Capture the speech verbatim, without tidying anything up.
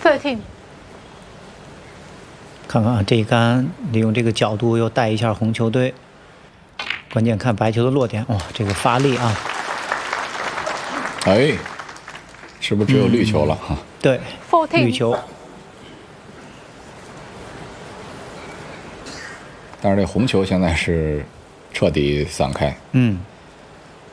thirteen。 看看啊，这一杆利用这个角度又带一下红球队，关键看白球的落点。哇，这个发力啊！ 哎，是不是只有绿球了哈、嗯？ 对，绿球。 但是这红球现在是彻底散开。 嗯。